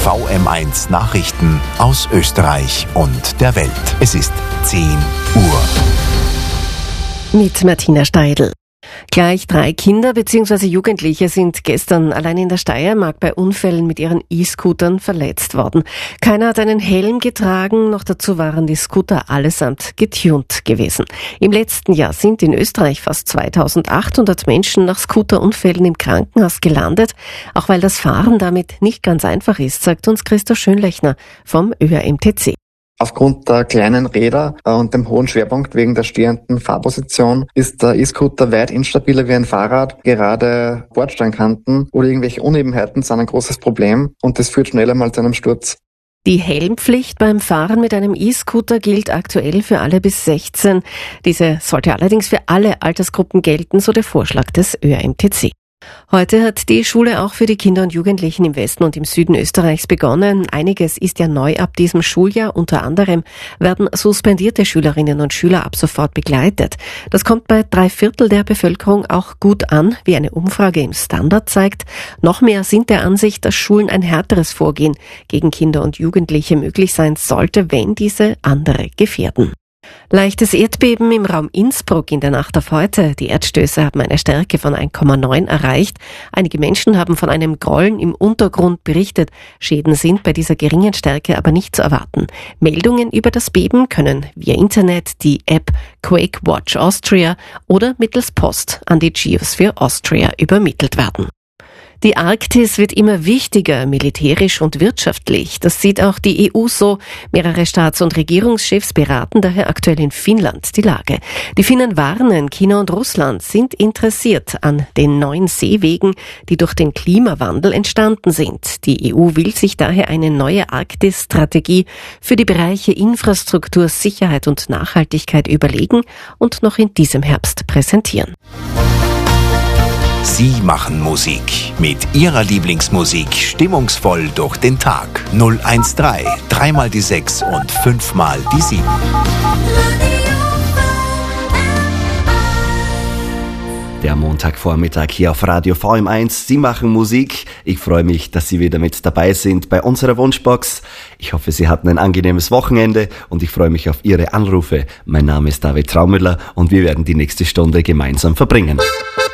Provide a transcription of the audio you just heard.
VM1 Nachrichten aus Österreich und der Welt. Es ist 10 Uhr. Mit Martina Steidl. Gleich 3 Kinder bzw. Jugendliche sind gestern allein in der Steiermark bei Unfällen mit ihren E-Scootern verletzt worden. Keiner hat einen Helm getragen, noch dazu waren die Scooter allesamt getuned gewesen. Im letzten Jahr sind in Österreich fast 2800 Menschen nach Scooterunfällen im Krankenhaus gelandet, auch weil das Fahren damit nicht ganz einfach ist, sagt uns Christoph Schönlechner vom ÖAMTC. Aufgrund der kleinen Räder und dem hohen Schwerpunkt wegen der stehenden Fahrposition ist der E-Scooter weit instabiler wie ein Fahrrad. Gerade Bordsteinkanten oder irgendwelche Unebenheiten sind ein großes Problem und das führt schneller mal zu einem Sturz. Die Helmpflicht beim Fahren mit einem E-Scooter gilt aktuell für alle bis 16. Diese sollte allerdings für alle Altersgruppen gelten, so der Vorschlag des ÖAMTC. Heute hat die Schule auch für die Kinder und Jugendlichen im Westen und im Süden Österreichs begonnen. Einiges ist ja neu ab diesem Schuljahr. Unter anderem werden suspendierte Schülerinnen und Schüler ab sofort begleitet. Das kommt bei 3/4 der Bevölkerung auch gut an, wie eine Umfrage im Standard zeigt. Noch mehr sind der Ansicht, dass Schulen ein härteres Vorgehen gegen Kinder und Jugendliche möglich sein sollte, wenn diese andere gefährden. Leichtes Erdbeben im Raum Innsbruck in der Nacht auf heute. Die Erdstöße haben eine Stärke von 1,9 erreicht. Einige Menschen haben von einem Grollen im Untergrund berichtet. Schäden sind bei dieser geringen Stärke aber nicht zu erwarten. Meldungen über das Beben können via Internet, die App Quake Watch Austria oder mittels Post an die Geosphere Austria übermittelt werden. Die Arktis wird immer wichtiger, militärisch und wirtschaftlich. Das sieht auch die EU so. Mehrere Staats- und Regierungschefs beraten daher aktuell in Finnland die Lage. Die Finnen warnen, China und Russland sind interessiert an den neuen Seewegen, die durch den Klimawandel entstanden sind. Die EU will sich daher eine neue Arktis-Strategie für die Bereiche Infrastruktur, Sicherheit und Nachhaltigkeit überlegen und noch in diesem Herbst präsentieren. Sie machen Musik. Mit Ihrer Lieblingsmusik stimmungsvoll durch den Tag. 013, 3 mal die 6 und 5 mal die 7. Der Montagvormittag hier auf Radio VM1. Sie machen Musik. Ich freue mich, dass Sie wieder mit dabei sind bei unserer Wunschbox. Ich hoffe, Sie hatten ein angenehmes Wochenende und ich freue mich auf Ihre Anrufe. Mein Name ist David Traumüller und wir werden die nächste Stunde gemeinsam verbringen.